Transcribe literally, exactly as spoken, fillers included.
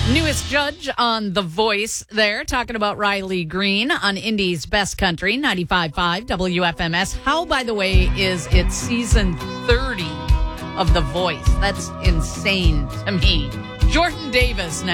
Newest judge on The Voice there, talking about Riley Green on Indy's Best Country, ninety-five point five W F M S. How, by the way, is it season thirty of The Voice? That's insane to me. Jordan Davis now.